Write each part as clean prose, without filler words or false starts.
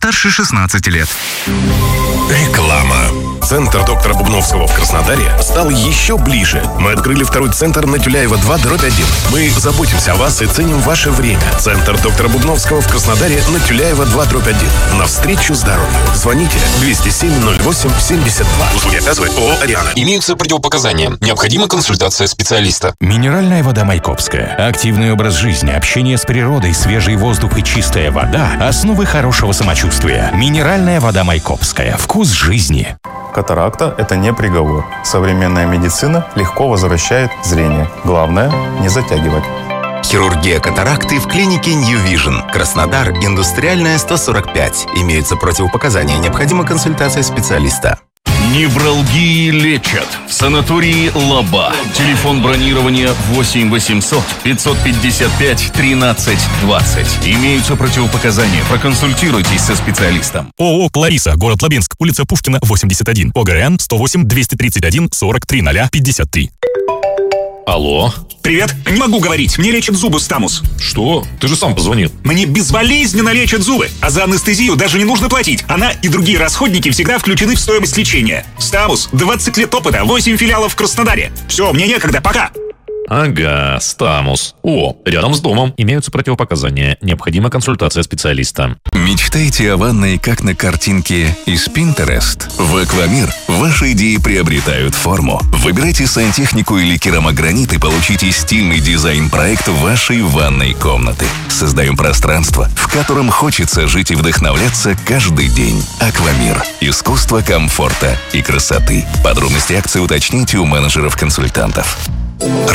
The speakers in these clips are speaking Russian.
старше 16 лет. Реклама. Центр доктора Бубновского в Краснодаре стал еще ближе. Мы открыли второй центр на Тюляева 2/1. Мы заботимся о вас и ценим ваше время. Центр доктора Бубновского в Краснодаре на Тюляева 2/1. Навстречу здоровью. Звоните 207-08-72. Услуги оказывает ООО «Ариана». Имеются противопоказания. Необходима консультация специалиста. Минеральная вода Майкопская. Активный образ жизни, общение с природой, свежий воздух и чистая вода – основы хорошего самочувствия. Минеральная вода Майкопская. Вкус жизни. Катаракта – это не приговор. Современная медицина легко возвращает зрение. Главное – не затягивать. Хирургия катаракты в клинике New Vision. Краснодар, Индустриальная, 145. Имеются противопоказания. Необходима консультация специалиста. Невралгии лечат в санатории Лаба. Телефон бронирования 8 800 555 13 20. Имеются противопоказания. Проконсультируйтесь со специалистом. ООО «Клариса», город Лабинск, улица Пушкина, 81, ОГРН 108 231 43 053. Алло? Привет. Не могу говорить. Мне лечат зубы Стамус. Что? Ты же сам позвонил. Мне безболезненно лечат зубы. А за анестезию даже не нужно платить. Она и другие расходники всегда включены в стоимость лечения. Стамус. 20 лет опыта. 8 филиалов в Краснодаре. Все, мне некогда. Пока. Ага, Стамус. О, рядом с домом. Имеются противопоказания. Необходима консультация специалиста. Мечтаете о ванной, как на картинке из Pinterest? В Аквамир ваши идеи приобретают форму. Выбирайте сантехнику или керамогранит и получите стильный дизайн-проект вашей ванной комнаты. Создаем пространство, в котором хочется жить и вдохновляться каждый день. Аквамир. Искусство комфорта и красоты. Подробности акции уточните у менеджеров-консультантов.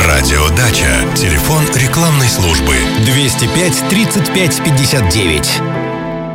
Радиодача. Телефон рекламной службы 205 35 59.